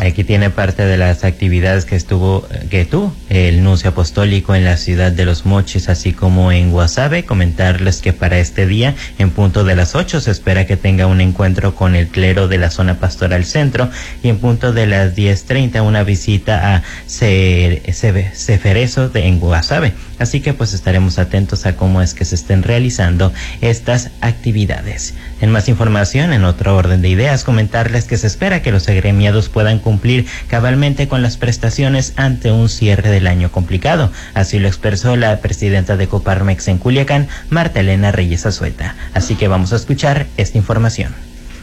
Aquí tiene parte de las actividades que tuvo el nuncio apostólico en la ciudad de Los Mochis, así como en Guasave. Comentarles que para este día, en punto de las 8, se espera que tenga un encuentro con el clero de la zona pastoral centro, y en punto de las 10:30 una visita a Ceferezo en Guasave. Así que pues estaremos atentos a cómo es que se estén realizando estas actividades. En más información, en otro orden de ideas, comentarles que se espera que los agremiados puedan cumplir cabalmente con las prestaciones ante un cierre del año complicado. Así lo expresó la presidenta de Coparmex en Culiacán, Marta Elena Reyes Azueta. Así que vamos a escuchar esta información.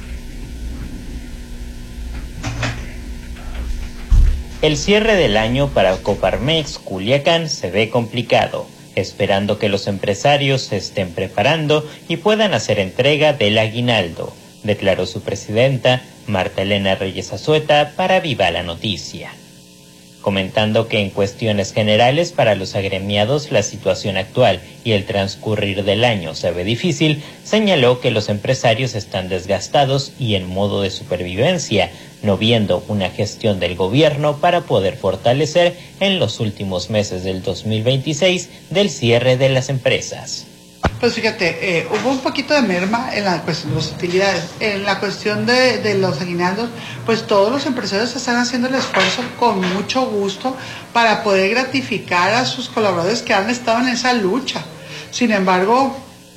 El cierre del año para Coparmex Culiacán se ve complicado, esperando que los empresarios se estén preparando y puedan hacer entrega del aguinaldo, declaró su presidenta, Marta Elena Reyes Azueta, para Viva la Noticia. Comentando que en cuestiones generales para los agremiados la situación actual y el transcurrir del año se ve difícil, señaló que los empresarios están desgastados y en modo de supervivencia, no viendo una gestión del gobierno para poder fortalecer en los últimos meses del 2026 del cierre de las empresas. Pues fíjate, hubo un poquito de merma en la cuestión de las utilidades. En la cuestión de los aguinaldos, pues todos los empresarios están haciendo el esfuerzo con mucho gusto para poder gratificar a sus colaboradores que han estado en esa lucha. Sin embargo,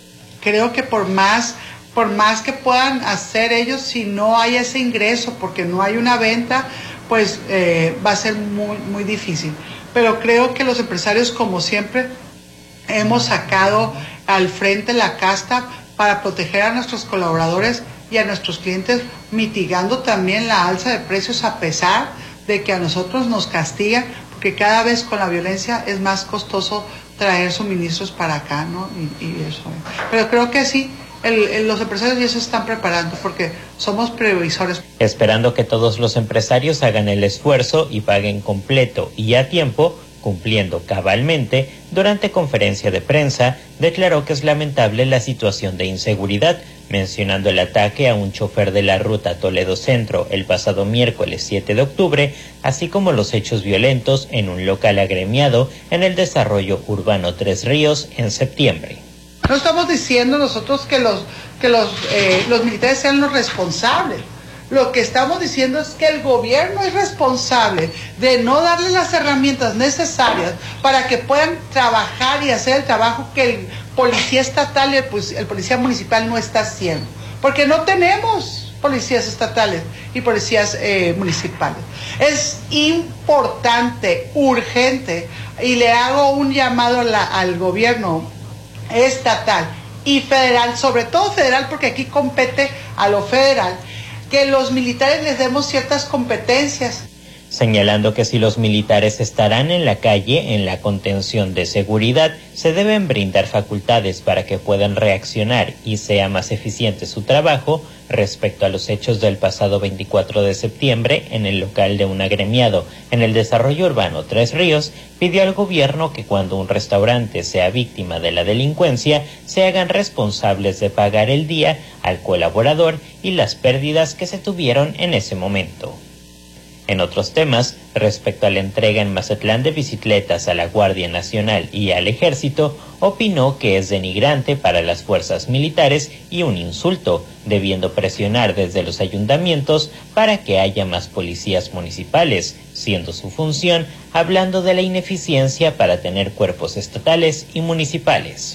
creo que por más que puedan hacer ellos, si no hay ese ingreso, porque no hay una venta, pues va a ser muy, muy difícil. Pero creo que los empresarios, como siempre, hemos sacado al frente la casta para proteger a nuestros colaboradores y a nuestros clientes, mitigando también la alza de precios a pesar de que a nosotros nos castigan, porque cada vez con la violencia es más costoso traer suministros para acá, ¿no? Y eso. Pero creo que sí, los empresarios ya se están preparando porque somos previsores. Esperando que todos los empresarios hagan el esfuerzo y paguen completo y a tiempo, cumpliendo cabalmente, durante conferencia de prensa, declaró que es lamentable la situación de inseguridad, mencionando el ataque a un chofer de la ruta Toledo Centro el pasado miércoles 7 de octubre, así como los hechos violentos en un local agremiado en el desarrollo urbano Tres Ríos en septiembre. No estamos diciendo nosotros que los militares sean los responsables. Lo que estamos diciendo es que el gobierno es responsable de no darle las herramientas necesarias para que puedan trabajar y hacer el trabajo que el policía estatal y el policía municipal no está haciendo. Porque no tenemos policías estatales y policías municipales. Es importante, urgente, y le hago un llamado al gobierno estatal y federal, sobre todo federal, porque aquí compete a lo federal, que los militares les demos ciertas competencias. Señalando que si los militares estarán en la calle en la contención de seguridad, se deben brindar facultades para que puedan reaccionar y sea más eficiente su trabajo. Respecto a los hechos del pasado 24 de septiembre en el local de un agremiado en el desarrollo urbano Tres Ríos, pidió al gobierno que cuando un restaurante sea víctima de la delincuencia, se hagan responsables de pagar el día al colaborador y las pérdidas que se tuvieron en ese momento. En otros temas, respecto a la entrega en Mazatlán de bicicletas a la Guardia Nacional y al Ejército, opinó que es denigrante para las fuerzas militares y un insulto, debiendo presionar desde los ayuntamientos para que haya más policías municipales, siendo su función hablando de la ineficiencia para tener cuerpos estatales y municipales.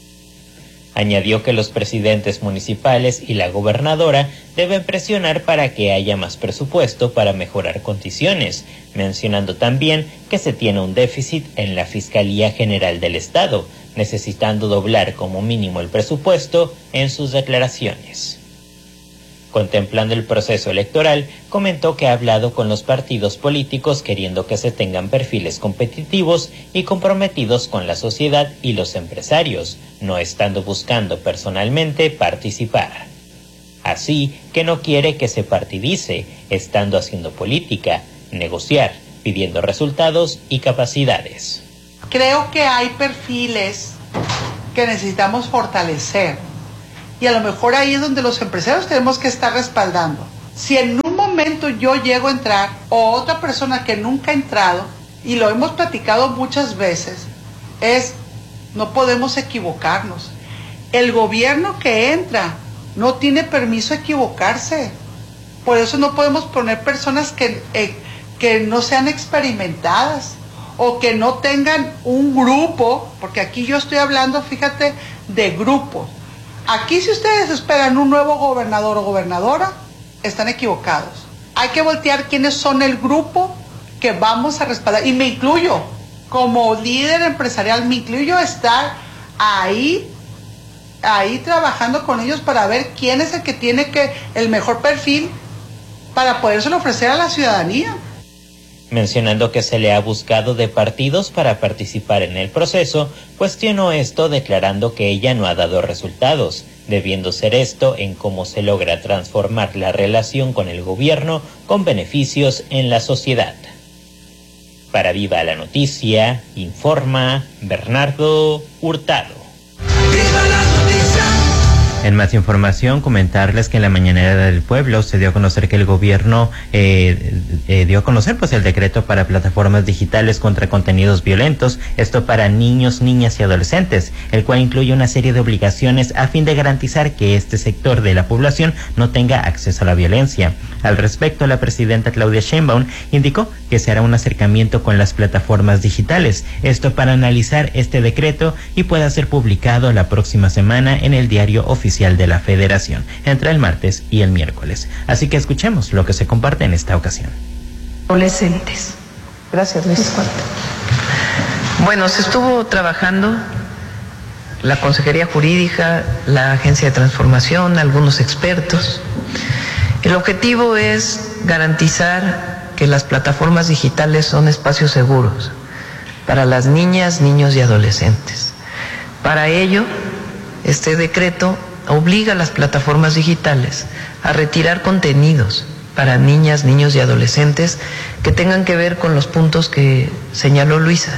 Añadió que los presidentes municipales y la gobernadora deben presionar para que haya más presupuesto para mejorar condiciones, mencionando también que se tiene un déficit en la Fiscalía General del Estado, necesitando doblar como mínimo el presupuesto en sus declaraciones. Contemplando el proceso electoral, comentó que ha hablado con los partidos políticos queriendo que se tengan perfiles competitivos y comprometidos con la sociedad y los empresarios, no estando buscando personalmente participar. Así que no quiere que se partidice, estando haciendo política, negociar, pidiendo resultados y capacidades. Creo que hay perfiles que necesitamos fortalecer. Y a lo mejor ahí es donde los empresarios tenemos que estar respaldando. Si en un momento yo llego a entrar o otra persona que nunca ha entrado, y lo hemos platicado muchas veces, no podemos equivocarnos. El gobierno que entra no tiene permiso de equivocarse. Por eso no podemos poner personas que no sean experimentadas o que no tengan un grupo, porque aquí yo estoy hablando, fíjate, de grupos. Aquí si ustedes esperan un nuevo gobernador o gobernadora, están equivocados. Hay que voltear quiénes son el grupo que vamos a respaldar, y me incluyo, como líder empresarial, me incluyo a estar ahí trabajando con ellos para ver quién es el que tiene el mejor perfil para podérselo ofrecer a la ciudadanía. Mencionando que se le ha buscado de partidos para participar en el proceso, cuestionó esto declarando que ella no ha dado resultados, debiendo ser esto en cómo se logra transformar la relación con el gobierno con beneficios en la sociedad. Para Viva la Noticia, informa Bernardo Hurtado. ¡Viva la noticia! En más información, comentarles que en la mañanera del pueblo se dio a conocer que el gobierno dio a conocer el decreto para plataformas digitales contra contenidos violentos, esto para niños, niñas y adolescentes, el cual incluye una serie de obligaciones a fin de garantizar que este sector de la población no tenga acceso a la violencia. Al respecto, la presidenta Claudia Sheinbaum indicó que se hará un acercamiento con las plataformas digitales, esto para analizar este decreto y pueda ser publicado la próxima semana en el diario oficial de la Federación, entre el martes y el miércoles. Así que escuchemos lo que se comparte en esta ocasión. Adolescentes. Gracias, Luis. Bueno, se estuvo trabajando la Consejería Jurídica, la Agencia de Transformación, algunos expertos. El objetivo es garantizar que las plataformas digitales son espacios seguros para las niñas, niños y adolescentes. Para ello, este decreto obliga a las plataformas digitales a retirar contenidos para niñas, niños y adolescentes que tengan que ver con los puntos que señaló Luisa.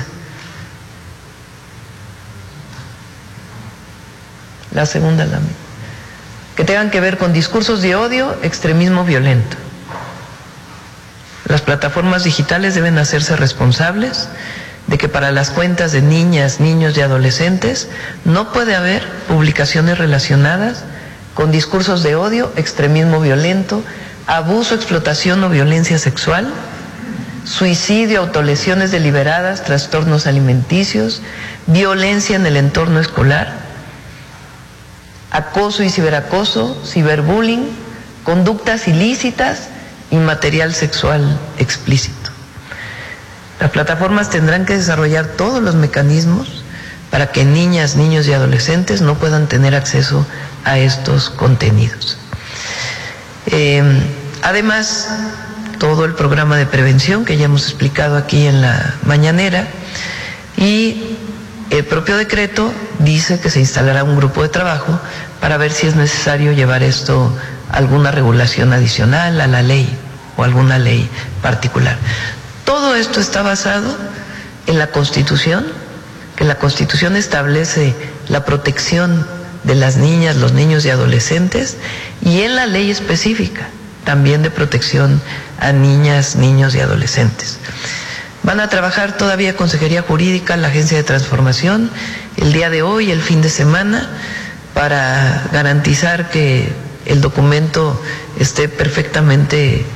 La segunda lámina. Que tengan que ver con discursos de odio, extremismo violento. Las plataformas digitales deben hacerse responsables de que para las cuentas de niñas, niños y adolescentes no puede haber publicaciones relacionadas con discursos de odio, extremismo violento, abuso, explotación o violencia sexual, suicidio, autolesiones deliberadas, trastornos alimenticios, violencia en el entorno escolar, acoso y ciberacoso, ciberbullying, conductas ilícitas y material sexual explícito. Las plataformas tendrán que desarrollar todos los mecanismos para que niñas, niños y adolescentes no puedan tener acceso a estos contenidos. Además, todo el programa de prevención que ya hemos explicado aquí en la mañanera, y el propio decreto dice que se instalará un grupo de trabajo para ver si es necesario llevar esto a alguna regulación adicional a la ley o alguna ley particular. Todo esto está basado en la Constitución, que la Constitución establece la protección de las niñas, los niños y adolescentes, y en la ley específica también de protección a niñas, niños y adolescentes. Van a trabajar todavía Consejería Jurídica, la Agencia de Transformación, el día de hoy, el fin de semana, para garantizar que el documento esté perfectamente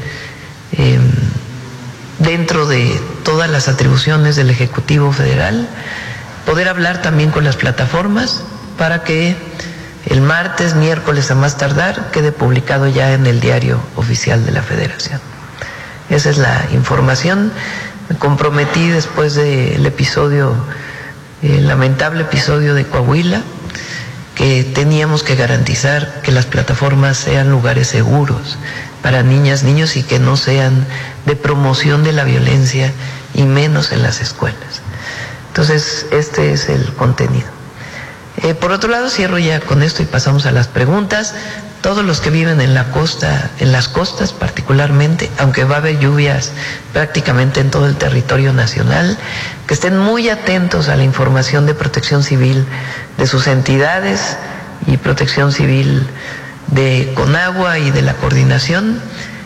dentro de todas las atribuciones del Ejecutivo Federal, poder hablar también con las plataformas para que el martes, miércoles a más tardar, quede publicado ya en el diario oficial de la Federación. Esa es la información. Me comprometí después del episodio, el lamentable episodio de Coahuila, que teníamos que garantizar que las plataformas sean lugares seguros para niñas, niños y que no sean de promoción de la violencia y menos en las escuelas. Entonces, este es el contenido. Por otro lado, cierro ya con esto y pasamos a las preguntas. Todos los que viven en la costa, en las costas particularmente, aunque va a haber lluvias prácticamente en todo el territorio nacional, que estén muy atentos a la información de Protección Civil de sus entidades y Protección Civil de Conagua y de la coordinación